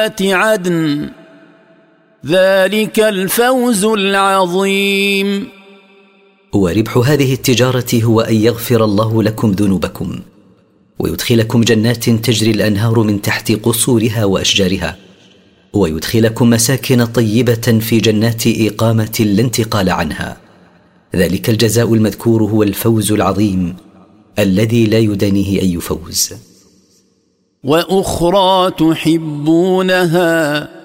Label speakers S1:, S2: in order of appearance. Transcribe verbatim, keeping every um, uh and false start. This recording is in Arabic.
S1: عدن ذلك الفوز العظيم.
S2: وربح هذه التجارة هو أن يغفر الله لكم ذنوبكم ويدخلكم جنات تجري الأنهار من تحت قصورها وأشجارها، ويدخلكم مساكن طيبة في جنات إقامة لا انتقال عنها. ذلك الجزاء المذكور هو الفوز العظيم الذي لا يدانيه أي فوز.
S1: وأخرى تحبونها